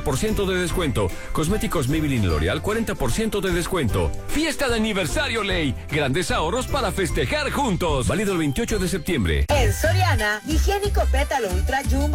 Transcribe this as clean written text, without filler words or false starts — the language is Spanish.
40% de descuento. Cosméticos Maybelline L'Oreal, 40% de descuento. Fiesta de aniversario Ley. Grandes ahorros para festejar juntos. Válido el 28 de septiembre. En Soriana, higiénico pétalo Ultra Jumbo